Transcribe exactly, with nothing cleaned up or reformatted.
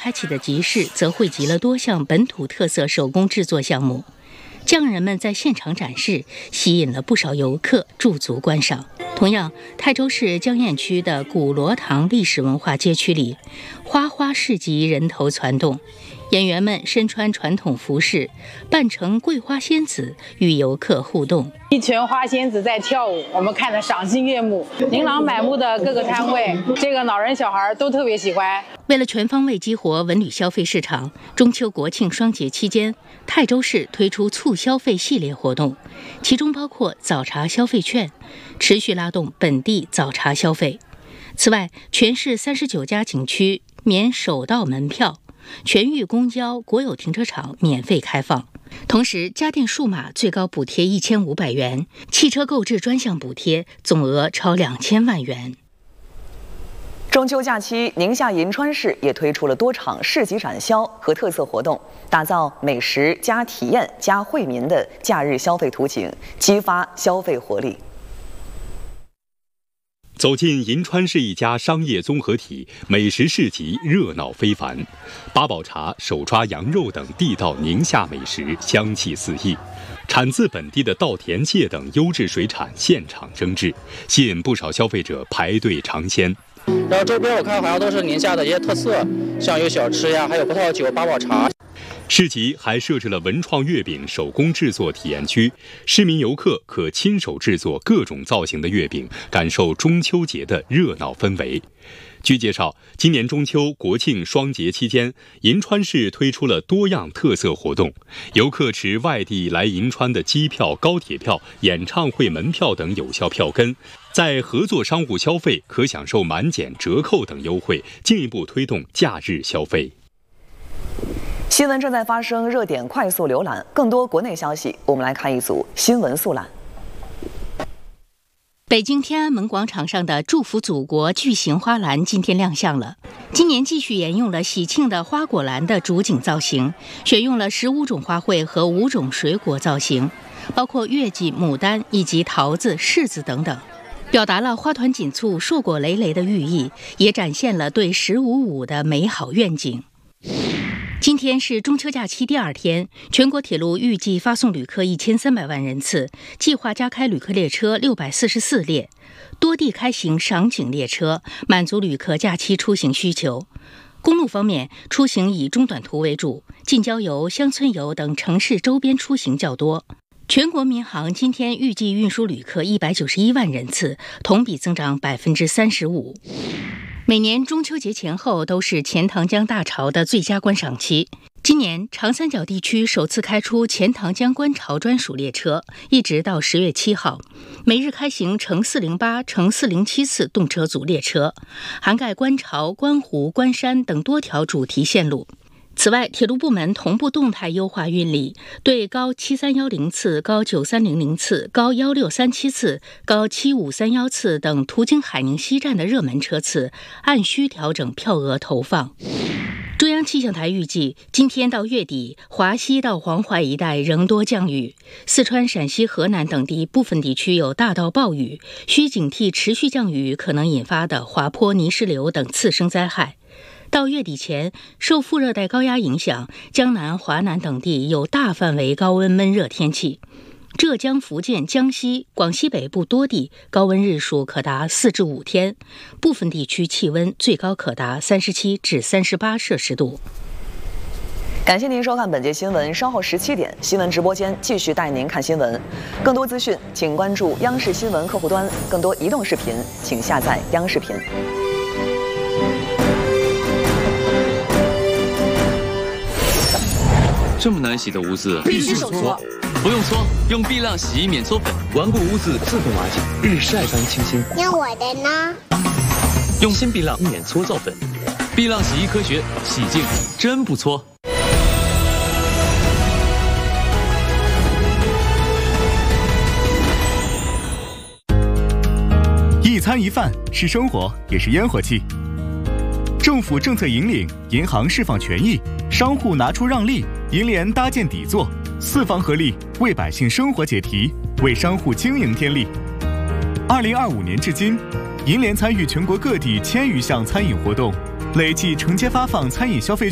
开启的集市则汇集了多项本土特色手工制作项目，匠人们在现场展示，吸引了不少游客驻足观赏。同样，泰州市江堰区的古罗塘历史文化街区里，花花市集人头攒动，演员们身穿传统服饰，扮成桂花仙子，与游客互动。 一群花仙子在跳舞，我们看得赏心悦目，琳琅满目的各个摊位，这个老人小孩都特别喜欢。 为了全方位激活文旅消费市场，中秋国庆双节期间，泰州市推出促消费系列活动，其中包括早茶消费券，持续拉动本地早茶消费。此外，全市三十九家景区免首道门票，全域公交、国有停车场免费开放。同时，家电数码最高补贴一千五百元，汽车购置专项补贴总额超两千万元。 中秋假期，宁夏银川市也推出了多场市集展销和特色活动，打造美食加体验加惠民的假日消费图景，激发消费活力。 走进银川市一家商业综合体，美食市集热闹非凡，八宝茶、手抓羊肉等地道宁夏美食香气四溢，产自本地的稻田蟹等优质水产现场蒸制，吸引不少消费者排队尝鲜。 然后周边我看好像都是宁夏的一些特色，像有小吃呀，还有葡萄酒、八宝茶。 市集还设置了文创月饼手工制作体验区，市民游客可亲手制作各种造型的月饼，感受中秋节的热闹氛围。据介绍，今年中秋、国庆双节期间，银川市推出了多样特色活动，游客持外地来银川的机票、高铁票、演唱会门票等有效票根，在合作商户消费可享受满减折扣等优惠，进一步推动假日消费。 新闻正在发生，热点快速浏览，更多国内消息，我们来看一组新闻速览。 北京天安门广场上的祝福祖国巨型花篮今天亮相了。今年继续沿用了喜庆的花果篮的主景造型，选用了十五种花卉和五种水果造型，包括月季、牡丹以及桃子、柿子等等，表达了花团锦簇、硕果累累的寓意，也展现了对十五五的美好愿景。今天是中秋假期第二天，全国铁路预计发送旅客一千三百万人次，计划加开旅客列车六百四十四列，多地开行赏景列车，满足旅客假期出行需求。公路方面，出行以中短途为主，近郊游、乡村游等城市周边出行较多。全国民航今天预计运输旅客一百九十一万人次，同比增长百分之三十五。每年中秋节前后都是钱塘江大潮的最佳观赏期。今年长三角地区首次开出钱塘江观潮专属列车，一直到十月七号，每日开行乘四零八、乘四零七次动车组列车，涵盖观潮、观湖、观山等多条主题线路。此外，铁路部门同步动态优化运力，对高七三一零次、高九三零零次、高一六三七次、高七五三一次等途经海宁西站的热门车次，按需调整票额投放。中央气象台预计，今天到月底，华西到黄淮一带仍多降雨，四川、陕西、河南等地部分地区有大到暴雨，需警惕持续降雨可能引发的滑坡、泥石流等次生灾害。到月底前，受副热带高压影响，江南、华南等地有大范围高温闷热天气。浙江、福建、江西、广西北部多地高温日数可达四至五天，部分地区气温最高可达三十七至三十八摄氏度。 感谢您收看本节新闻，稍后十七点，新闻直播间继续带您看新闻。更多资讯，请关注央视新闻客户端；更多移动视频，请下载央视频。 这么难洗的污渍， 必须手搓。 不用搓，用碧亮洗衣免搓粉， 顽固污渍自动瓦解，日晒般清新。 那我的呢？ 用新碧亮免搓皂粉，碧亮洗衣科学，洗净真不搓。 一餐一饭是生活，也是烟火气。政府政策引领，银行释放权益，商户拿出让利，银联搭建底座，四方合力为百姓生活解题，为商户经营添力。二零二五年至今，银联参与全国各地千余项餐饮活动，累计承接发放餐饮消费券